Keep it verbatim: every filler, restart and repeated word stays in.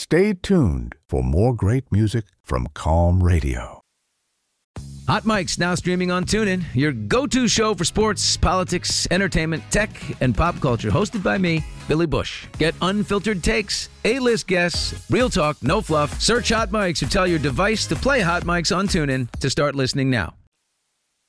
Stay tuned for more great music from Calm Radio. Hot Mic's now streaming on TuneIn, your go-to show for sports, politics, entertainment, tech, and pop culture. Hosted by me, Billy Bush. Get unfiltered takes, A-list guests, real talk, no fluff. Search Hot Mics or tell your device to play Hot Mics on TuneIn to start listening now.